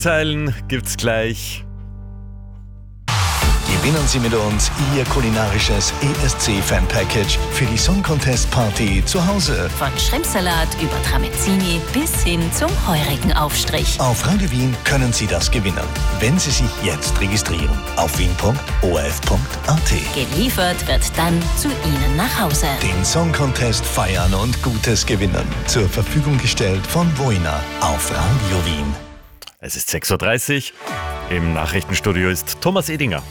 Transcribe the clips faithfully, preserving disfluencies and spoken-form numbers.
Zeilen gibt's gleich. Gewinnen Sie mit uns Ihr kulinarisches E S C-Fan-Package für die Song Contest Party zu Hause. Von Schrimpsalat über Tramezzini bis hin zum heurigen Aufstrich. Auf Radio Wien können Sie das gewinnen, wenn Sie sich jetzt registrieren. Auf wien punkt o r f punkt a t. Geliefert wird dann zu Ihnen nach Hause. Den Song Contest feiern und Gutes gewinnen. Zur Verfügung gestellt von Voina auf Radio Wien. Es ist sechs Uhr dreißig. Im Nachrichtenstudio ist Thomas Edinger.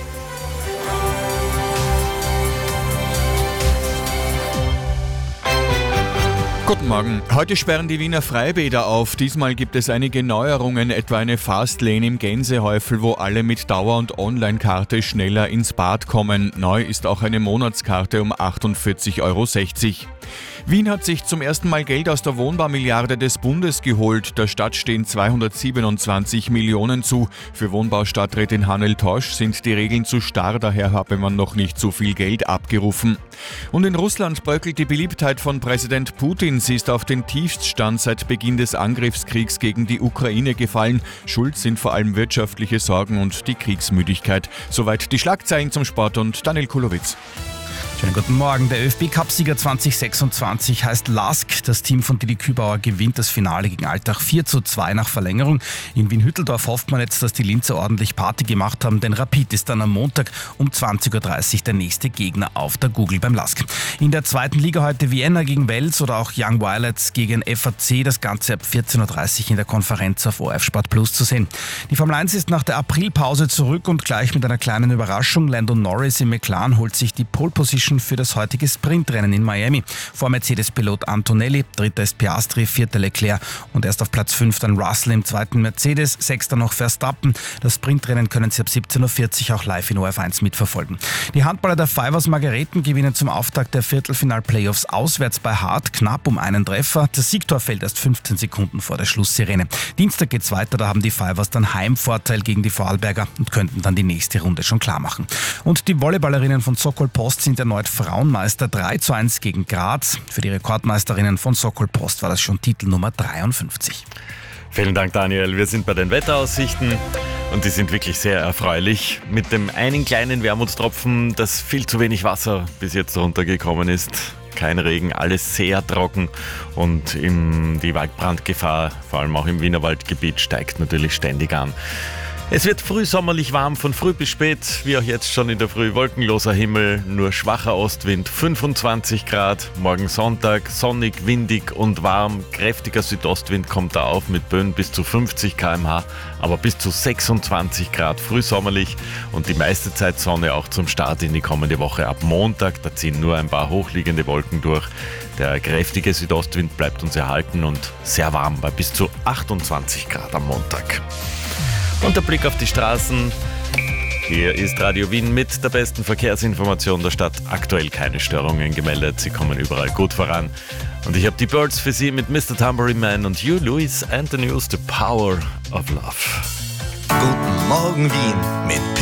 Guten Morgen. Heute sperren die Wiener Freibäder auf. Diesmal gibt es einige Neuerungen, etwa eine Fastlane im Gänsehäufel, wo alle mit Dauer- und Online-Karte schneller ins Bad kommen. Neu ist auch eine Monatskarte um achtundvierzig Euro sechzig. Wien hat sich zum ersten Mal Geld aus der Wohnbaumilliarde des Bundes geholt. Der Stadt stehen zweihundertsiebenundzwanzig Millionen zu. Für Wohnbaustadträtin Hannel Tosch sind die Regeln zu starr, daher habe man noch nicht so viel Geld abgerufen. Und in Russland bröckelt die Beliebtheit von Präsident Putin. Sie ist auf den Tiefststand seit Beginn des Angriffskriegs gegen die Ukraine gefallen. Schuld sind vor allem wirtschaftliche Sorgen und die Kriegsmüdigkeit. Soweit die Schlagzeilen zum Sport und Daniel Kulowitz. Schönen guten Morgen. Der ÖFB-Cup-Sieger zwanzig sechsundzwanzig heißt Lask. Das Team von Didi Kübauer gewinnt das Finale gegen Altach vier zu zwei nach Verlängerung. In Wien-Hütteldorf hofft man jetzt, dass die Linzer ordentlich Party gemacht haben, denn Rapid ist dann am Montag um zwanzig Uhr dreißig der nächste Gegner auf der Google beim Lask. In der zweiten Liga heute Vienna gegen Wels oder auch Young Violets gegen F A C. Das Ganze ab vierzehn Uhr dreißig in der Konferenz auf O R F Sport Plus zu sehen. Die Formel eins ist nach der Aprilpause zurück und gleich mit einer kleinen Überraschung. Lando Norris im McLaren holt sich die Pole Position für das heutige Sprintrennen in Miami. Vor Mercedes-Pilot Antonelli, dritter ist Piastri, vierter Leclerc und erst auf Platz fünf dann Russell im zweiten Mercedes, sechster noch Verstappen. Das Sprintrennen können Sie ab siebzehn Uhr vierzig auch live in O R F eins mitverfolgen. Die Handballer der Fivers Margareten gewinnen zum Auftakt der Viertelfinal-Playoffs auswärts bei Hart knapp um einen Treffer. Das Siegtor fällt erst fünfzehn Sekunden vor der Schlusssirene. Dienstag geht's weiter, da haben die Fivers dann Heimvorteil gegen die Vorarlberger und könnten dann die nächste Runde schon klar machen. Und die Volleyballerinnen von Sokol Post sind erneut Frauenmeister drei zu eins gegen Graz. Für die Rekordmeisterinnen von Sokol Post war das schon Titel Nummer dreiundfünfzig. Vielen Dank, Daniel. Wir sind bei den Wetteraussichten und die sind wirklich sehr erfreulich. Mit dem einen kleinen Wermutstropfen, dass viel zu wenig Wasser bis jetzt runtergekommen ist. Kein Regen, alles sehr trocken und im, die Waldbrandgefahr, vor allem auch im Wienerwaldgebiet, steigt natürlich ständig an. Es wird frühsommerlich warm, von früh bis spät, wie auch jetzt schon in der Früh, wolkenloser Himmel, nur schwacher Ostwind, fünfundzwanzig Grad, morgen Sonntag, sonnig, windig und warm, kräftiger Südostwind kommt da auf mit Böen bis zu fünfzig Kilometer pro Stunde, aber bis zu sechsundzwanzig Grad frühsommerlich und die meiste Zeit Sonne auch zum Start in die kommende Woche. Ab Montag, da ziehen nur ein paar hochliegende Wolken durch. Der kräftige Südostwind bleibt uns erhalten und sehr warm bei bis zu achtundzwanzig Grad am Montag. Und der Blick auf die Straßen. Hier ist Radio Wien mit der besten Verkehrsinformation der Stadt. Aktuell keine Störungen gemeldet, sie kommen überall gut voran. Und ich habe die Birds für Sie mit Mister Tambourine Man und You, Louis and the News, The Power of Love. Guten Morgen Wien mit